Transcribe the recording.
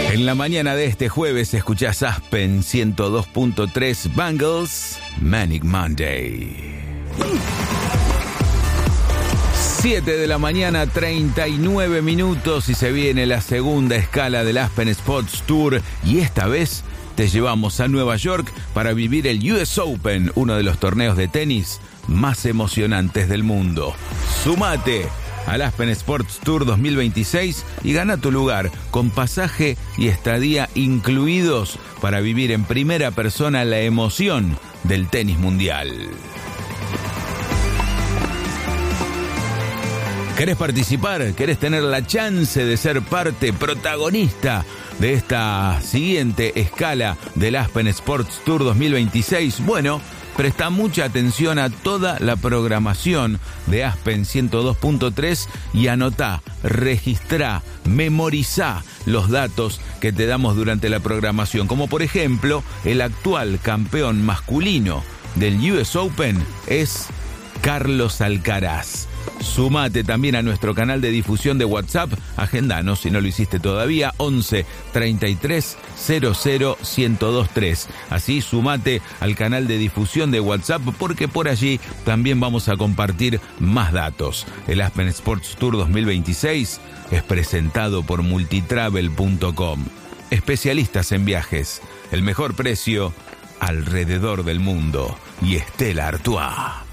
En la mañana de este jueves escuchás Aspen 102.3 Bangles, Manic Monday. 7 de la mañana, 39 minutos y se viene la segunda escala del Aspen Sports Tour y esta vez te llevamos a Nueva York para vivir el US Open, uno de los torneos de tenis más emocionantes del mundo. Sumate al Aspen Sports Tour 2026 y gana tu lugar con pasaje y estadía incluidos para vivir en primera persona la emoción del tenis mundial. ¿Querés participar? ¿Querés tener la chance de ser parte protagonista de esta siguiente escala del Aspen Sports Tour 2026? Bueno, presta mucha atención a toda la programación de Aspen 102.3 y anotá, registrá, memorizá los datos que te damos durante la programación. Como por ejemplo, el actual campeón masculino del US Open es Carlos Alcaraz. Sumate también a nuestro canal de difusión de WhatsApp, agendanos si no lo hiciste todavía, 11 33 00 1023. Así sumate al canal de difusión de WhatsApp porque por allí también vamos a compartir más datos. El Aspen Sports Tour 2026 es presentado por multitravel.com. Especialistas en viajes, el mejor precio alrededor del mundo y Stella Artois.